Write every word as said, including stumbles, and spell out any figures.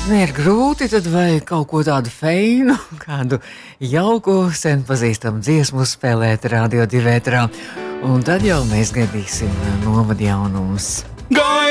Ne ir grūti, tad vai kaut ko tādu feinu, kādu jauku, sen pazīstamu dziesmu spēlēt radio divētrā. Un tad jau mēs gaidīsim novada jaunumus.